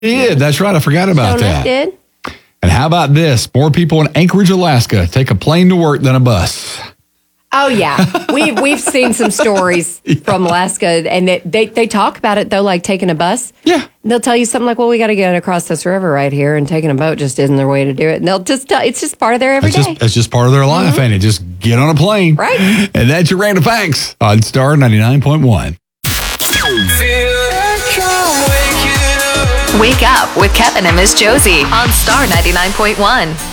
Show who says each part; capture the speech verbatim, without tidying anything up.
Speaker 1: did. That's right. I forgot about
Speaker 2: Donut
Speaker 1: that.
Speaker 2: did.
Speaker 1: And how about this? More people in Anchorage, Alaska take a plane to work than a bus.
Speaker 2: Oh, yeah. We've, we've seen some stories from Alaska, and they, they, they talk about it, though, like taking a bus.
Speaker 1: Yeah.
Speaker 2: They'll tell you something like, well, we got to get across this river right here, and taking a boat just isn't their way to do it. And they'll just tell, it's just part of their everyday.
Speaker 1: That's just, that's just part of their life, mm-hmm. ain't it? Just get on a plane.
Speaker 2: Right.
Speaker 1: And that's your random facts on Star ninety-nine point one.
Speaker 3: Wake up with Kevin and Miss Josie on Star ninety-nine point one.